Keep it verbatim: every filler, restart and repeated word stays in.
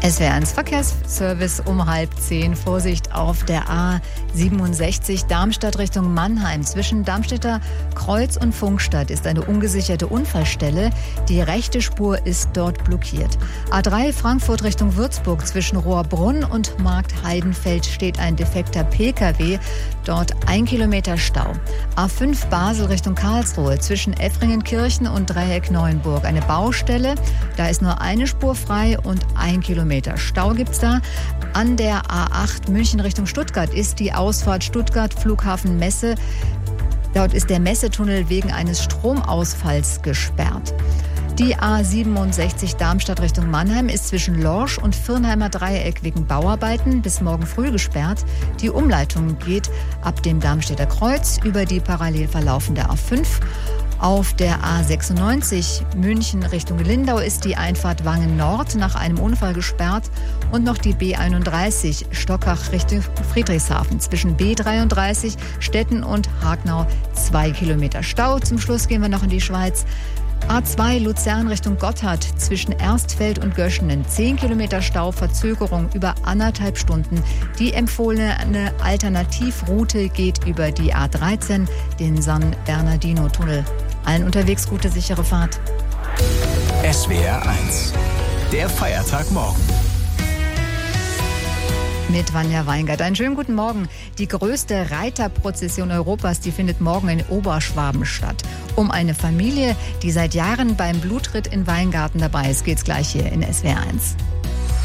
S W R eins Verkehrsservice um halb zehn. Vorsicht auf der A siebenundsechzig Darmstadt Richtung Mannheim. Zwischen Darmstädter Kreuz und Funkstadt ist eine ungesicherte Unfallstelle. Die rechte Spur ist dort blockiert. A drei Frankfurt Richtung Würzburg. Zwischen Rohrbrunn und Markt Heidenfeld steht ein defekter P K W. Dort ein Kilometer Stau. A fünf Basel Richtung Karlsruhe. Zwischen Effringenkirchen und Dreieck Neuenburg eine Baustelle. Da ist nur eine Spur frei und ein Kilometer Stau gibt's da. An der A acht München Richtung Stuttgart ist die Ausfahrt Stuttgart Flughafen Messe. Dort ist der Messetunnel wegen eines Stromausfalls gesperrt. Die A siebenundsechzig Darmstadt Richtung Mannheim ist zwischen Lorsch und Firnheimer Dreieck wegen Bauarbeiten bis morgen früh gesperrt. Die Umleitung geht ab dem Darmstädter Kreuz über die parallel verlaufende A fünf. Auf der A sechsundneunzig München Richtung Lindau ist die Einfahrt Wangen Nord nach einem Unfall gesperrt und noch die B einunddreißig Stockach Richtung Friedrichshafen. Zwischen B dreiunddreißig Stetten und Hagnau zwei Kilometer Stau. Zum Schluss gehen wir noch in die Schweiz. A zwei Luzern Richtung Gotthard zwischen Erstfeld und Göschenen. zehn Kilometer Stau, Verzögerung über anderthalb Stunden. Die empfohlene Alternativroute geht über die A dreizehn, den San Bernardino-Tunnel. Allen unterwegs gute, sichere Fahrt. S W R eins, der Feiertagmorgen. Mit Vanja Weingart. Einen schönen guten Morgen. Die größte Reiterprozession Europas, die findet morgen in Oberschwaben statt. Um eine Familie, die seit Jahren beim Blutritt in Weingarten dabei ist, geht's gleich hier in S W R eins.